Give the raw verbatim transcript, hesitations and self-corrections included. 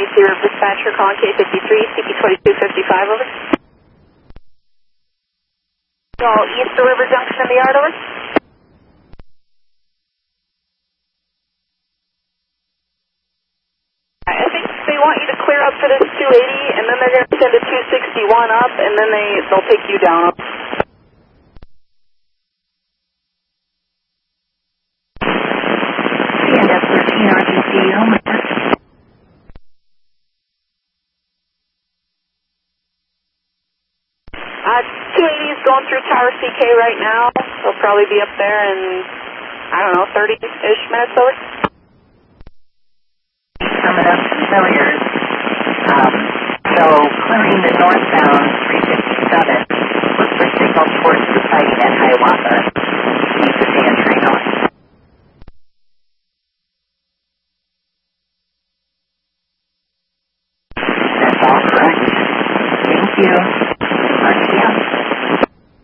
East River Dispatcher calling K fifty-three, C P twenty-two fifty-five, over. Call East River Junction in the yard, over. I think they want you to clear up for this two eighty, and then they're going to send a two sixty-one up, and then they, they'll take you down. C N F thirteen R G C, home. Uh, two eighty is going through Tower C K right now. They'll probably be up there in, I don't know, thirty-ish minutes, over. Coming up to failures. Um, so clearing the northbound three fifty-seven. Look for signal towards the site at Hiawatha. Keep the fan train on. That's all correct. Thank you. Mark you out.